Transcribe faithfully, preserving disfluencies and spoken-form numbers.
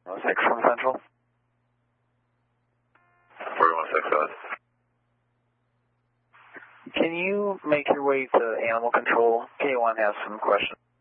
six from Central. forty-one six, go ahead. Can you make your way to animal control? K one has some questions.